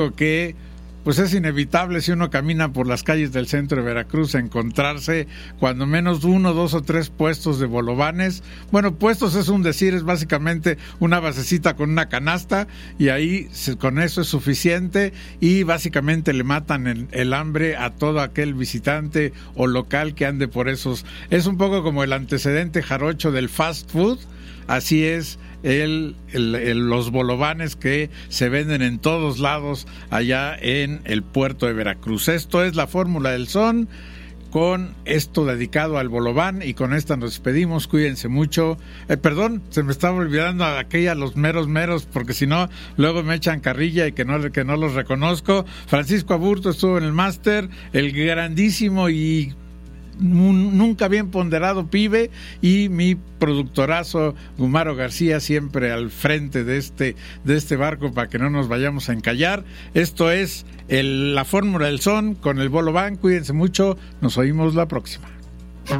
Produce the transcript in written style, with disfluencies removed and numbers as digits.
que pues es inevitable si uno camina por las calles del centro de Veracruz encontrarse cuando menos 1, 2 o 3 puestos de bolovanes. Bueno, puestos es un decir, es básicamente una basecita con una canasta y ahí con eso es suficiente y básicamente le matan el hambre a todo aquel visitante o local que ande por esos. Es un poco como el antecedente jarocho del fast food. Así es los bolovanes que se venden en todos lados allá en el puerto de Veracruz. Esto es la Fórmula del Son, con esto dedicado al bolován, y con esta nos despedimos. Cuídense mucho. Perdón, se me estaba olvidando los meros, porque si no, luego me echan carrilla y que no los reconozco. Francisco Aburto estuvo en el máster, el grandísimo y nunca bien ponderado Pibe, y mi productorazo Gumaro García, siempre al frente de este barco para que no nos vayamos a encallar. Esto es la Fórmula del Son con el bolován. Cuídense mucho, nos oímos la próxima.